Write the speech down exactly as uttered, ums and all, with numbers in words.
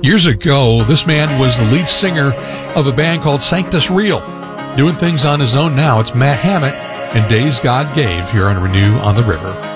Years ago, this man was the lead singer of a band called Sanctus Real. Doing things on his own now, it's Matt Hammett and Days God Gave here on Renew on the River.